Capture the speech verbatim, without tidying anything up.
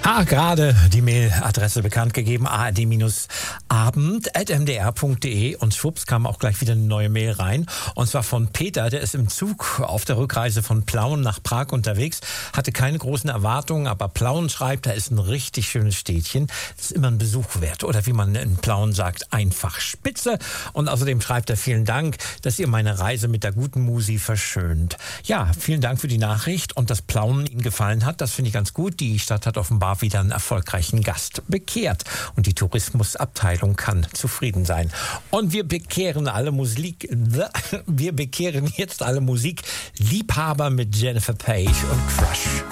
Ha, gerade die Mailadresse bekannt gegeben, a r d abend at m d r punkt d e, und schwupps kam auch gleich wieder eine neue Mail rein, und zwar von Peter, der ist im Zug auf der Rückreise von Plauen nach Prag unterwegs, hatte keine großen Erwartungen, aber Plauen schreibt, da ist ein richtig schönes Städtchen, das ist immer ein Besuch wert, oder wie man in Plauen sagt, einfach spitze, und außerdem schreibt er, vielen Dank, dass ihr meine Reise mit der guten Musi verschönt. Ja, vielen Dank für die Nachricht, und dass Plauen Ihnen gefallen hat, das finde ich ganz gut. Die Stadt hat offenbar wieder einen erfolgreichen Gast bekehrt, und die Tourismusabteilung kann zufrieden sein. Und wir bekehren alle Musik, wir bekehren jetzt alle Musikliebhaber mit Jennifer Page und Crush.